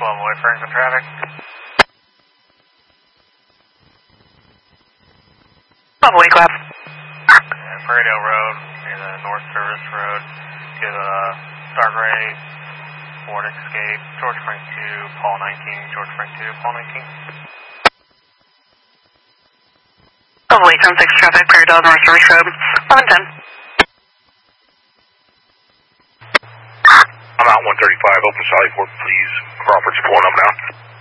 12 away, Franklin traffic. Away, Clap. Prairie Road, near the North Service Road, to Stargray, Ford Escape, George Frank 2, Paul 19, George Frank 2, Paul 19. Away, 10-6 traffic, Prairie Dog, North Service Road, 1110. I'm out 135, open Sally Port, please. Crawford's pulling up now.